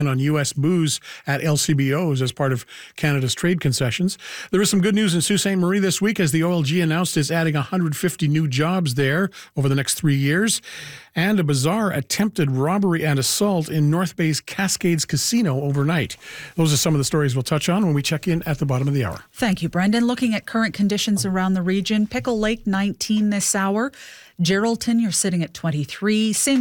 on U.S. booze at LCBOs as part of Canada's trade concessions. There is some good news in Sault Ste. Marie this week as the OLG announced it's adding 150 new jobs there over the next 3 years. And a bizarre attempted robbery and assault in North Bay's Cascades Casino overnight. Those are some of the stories we'll touch on when we check in at the bottom of the hour. Thank you, Brendan. Looking at current conditions around the region, Pickle Lake 19 this hour. Geraldton, you're sitting at 23. Same